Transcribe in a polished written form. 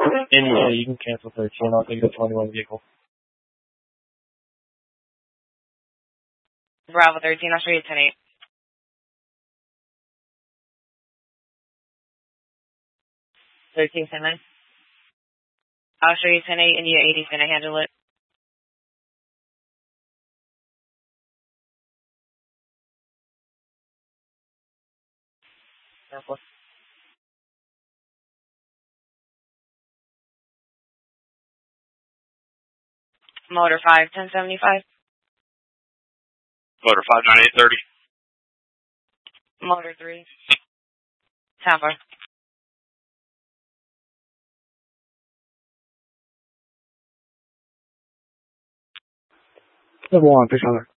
And yeah, you can cancel 13. I'll take the 21 vehicle. Bravo 13, I'll show you 10-8. 13, 10-9. I'll show you 10-8, and your 80's going to handle it. Careful. Motor 5, 1075. Motor 59830. Motor 3. Tampa. Level 1, 600.